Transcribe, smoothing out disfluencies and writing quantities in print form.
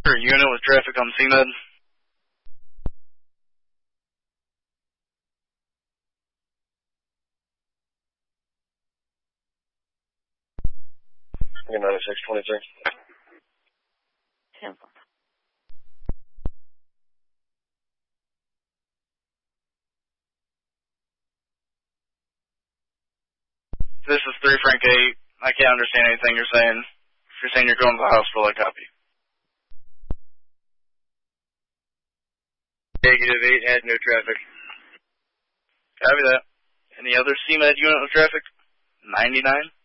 Unit with traffic on CMed. You're 9623. Cancel. This is 3 Frank 8. I can't understand anything you're saying. If you're saying you're going to the hospital, I copy. Negative 8 had no traffic. Copy that. Any other CMed unit with traffic? 99.